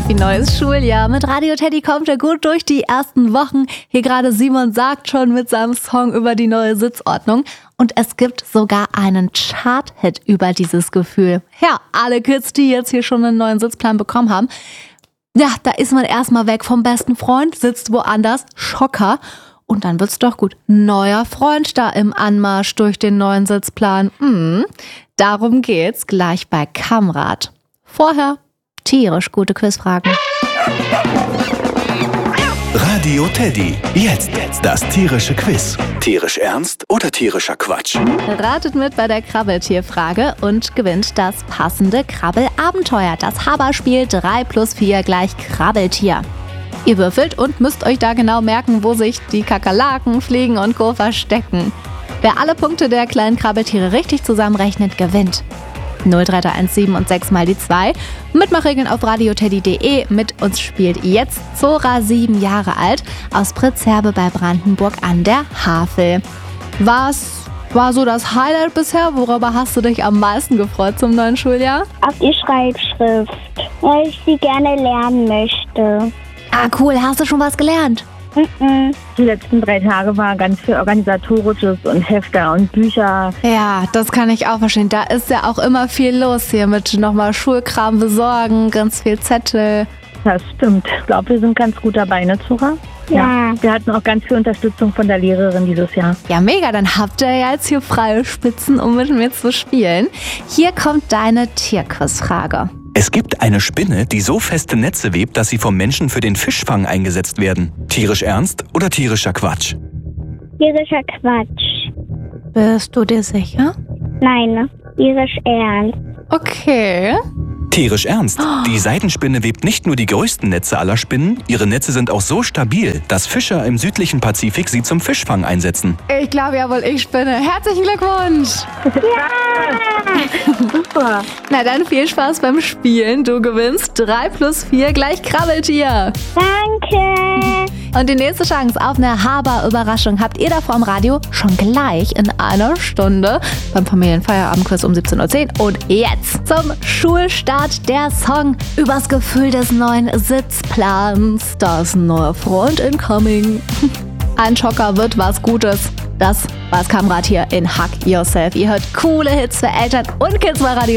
Happy neues Schuljahr. Mit Radio Teddy kommt er gut durch die ersten Wochen. Hier gerade Simon sagt schon mit seinem Song über die neue Sitzordnung. Und es gibt sogar einen Chart-Hit über dieses Gefühl. Ja, alle Kids, die jetzt hier schon einen neuen Sitzplan bekommen haben. Ja, da ist man erstmal weg vom besten Freund, sitzt woanders, Schocker. Und dann wird's doch gut. Neuer Freund da im Anmarsch durch den neuen Sitzplan. Darum geht's gleich bei Kamrad. Vorher tierisch gute Quizfragen. Radio Teddy. Jetzt das tierische Quiz. Tierisch ernst oder tierischer Quatsch? Ratet mit bei der Krabbeltierfrage und gewinnt das passende Krabbelabenteuer. Das Haberspiel 3+4 gleich Krabbeltier. Ihr würfelt und müsst euch da genau merken, wo sich die Kakerlaken, Fliegen und Co. verstecken. Wer alle Punkte der kleinen Krabbeltiere richtig zusammenrechnet, gewinnt. 03317 und 6 mal die 2. Mitmachregeln auf radioteddy.de. Mit uns spielt jetzt Zora, 7 Jahre alt, aus Pritzerbe bei Brandenburg an der Havel. Was war so das Highlight bisher? Worüber hast du dich am meisten gefreut zum neuen Schuljahr? Auf die Schreibschrift, weil ich sie gerne lernen möchte. Ah, cool. Hast du schon was gelernt? Die letzten 3 Tage war ganz viel Organisatorisches und Hefter und Bücher. Ja, das kann ich auch verstehen. Da ist ja auch immer viel los hier mit nochmal Schulkram besorgen, ganz viel Zettel. Das stimmt. Ich glaube, wir sind ganz gut dabei, ne, Zora? Ja. Wir hatten auch ganz viel Unterstützung von der Lehrerin dieses Jahr. Ja, mega. Dann habt ihr ja jetzt hier freie Spitzen, um mit mir zu spielen. Hier kommt deine Tierquizfrage. Es gibt eine Spinne, die so feste Netze webt, dass sie vom Menschen für den Fischfang eingesetzt werden. Tierisch ernst oder tierischer Quatsch? Tierischer Quatsch. Bist du dir sicher? Nein, tierisch ernst. Okay. Tierisch ernst. Die Seidenspinne webt nicht nur die größten Netze aller Spinnen, ihre Netze sind auch so stabil, dass Fischer im südlichen Pazifik sie zum Fischfang einsetzen. Ich glaube ja wohl, ich spinne. Herzlichen Glückwunsch. Super. Na dann viel Spaß beim Spielen. Du gewinnst 3+4 gleich Krabbeltier. Danke. Und die nächste Chance auf eine Haber-Überraschung habt ihr da vorm Radio schon gleich in einer Stunde beim Familienfeierabendquiz um 17:10 Uhr. Und jetzt zum Schulstart der Song übers Gefühl des neuen Sitzplans. Da ist ein neuer Freund incoming. Ein Schocker wird was Gutes. Das war's Kamrad hier in Hug Yourself. Ihr hört coole Hits für Eltern und Kids bei Radio